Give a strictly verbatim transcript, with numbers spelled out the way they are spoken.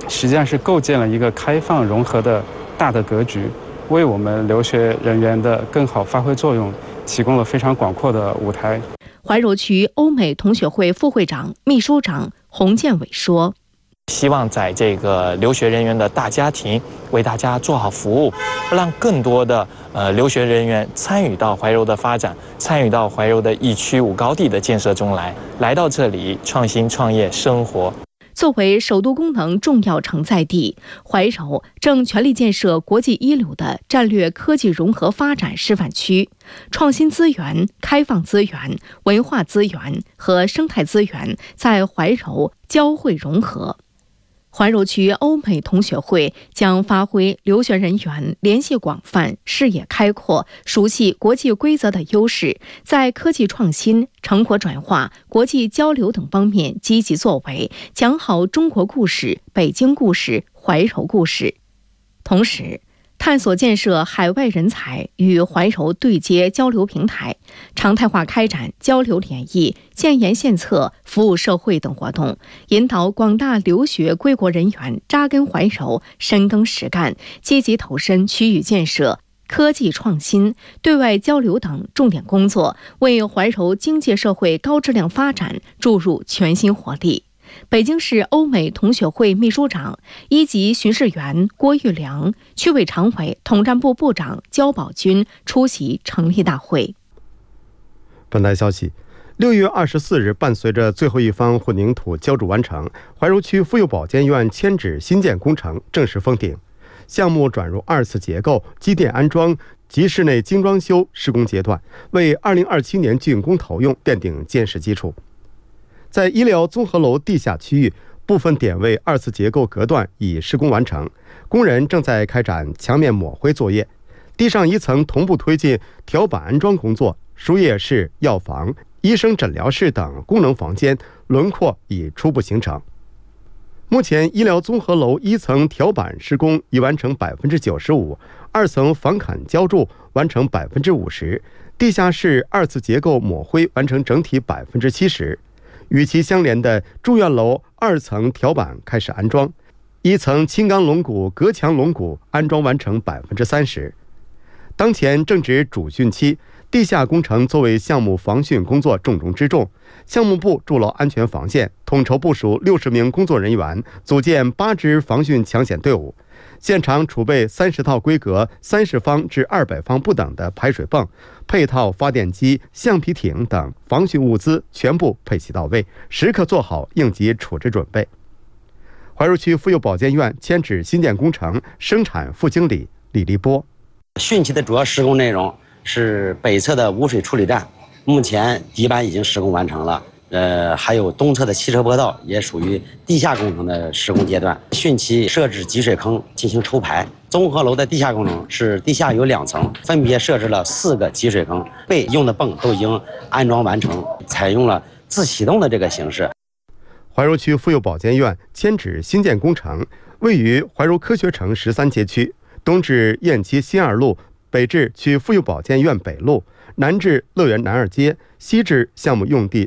实际上是构建了一个开放融合的大的格局，为我们留学人员的更好发挥作用提供了非常广阔的舞台。 怀柔区欧美同学会副会长、秘书长洪建伟说， 希望在这个留学人员的大家庭为大家做好服务，让更多的呃留学人员参与到怀柔的发展，参与到怀柔的一区五高地的建设中来，来到这里创新创业生活。 作为首都功能重要承载地，怀柔正全力建设国际一流的战略科技融合发展示范区，创新资源、开放资源、文化资源和生态资源在怀柔交汇融合。怀柔区欧美同学会将发挥留学人员联系广泛、视野开阔、熟悉国际规则的优势，在科技创新、成果转化、国际交流等方面积极作为，讲好中国故事、北京故事、怀柔故事。同时，探索建设海外人才与怀柔对接交流平台，常态化开展交流联谊、建言献策、服务社会等活动，引导广大留学归国人员扎根怀柔、深耕实干，积极投身区域建设、科技创新、对外交流等重点工作，为怀柔经济社会高质量发展注入全新活力。北京市欧美同学会秘书长、一级巡视员郭玉良、区委常委、统战部部长焦宝军出席成立大会。 本台消息，六月二十四日，伴随着最后一方混凝土浇筑完成，怀柔区妇幼保健院迁址新建工程正式封顶，项目转入二次结构、机电安装及室内精装修施工阶段，为二零二七年竣工投用奠定坚实基础。在医疗综合楼地下区域，部分点位二次结构隔断已施工完成，工人正在开展墙面抹灰作业，地上一层同步推进条板安装工作，输液室、药房、医生诊疗室等功能房间轮廓已初步形成。目前，医疗综合楼一层条板施工已完成百分之九十五，二层防坎浇筑完成百分之五十，地下室二次结构抹灰完成整体百分之七十。与其相连的住院楼二层条板开始安装，一层轻钢龙骨、隔墙龙骨安装完成百分之三十。当前正值主汛期，地下工程作为项目防汛工作重中之重。项目部筑牢安全防线，统筹部署六十名工作人员，组建八支防汛抢险队伍。现场储备三十套规格三十方至二百方不等的排水泵，配套发电机、橡皮艇等防汛物资全部配齐到位，时刻做好应急处置准备。怀柔区妇幼保健院迁址新建工程生产副经理李立波： 汛期的主要施工内容是北侧的污水处理站，目前底板已经施工完成了。呃，还有东侧的汽车坡道也属于地下工程的施工阶段。汛期设置集水坑进行抽排。综合楼的地下工程是地下有两层，分别设置了四个集水坑，备用的泵都已经安装完成，采用了自启动的这个形式。 怀柔区妇幼保健院迁址新建工程位于怀柔科学城十三街区，东至雁栖新二路，北至区妇幼保健院北路，南至乐园南二街，西至项目用地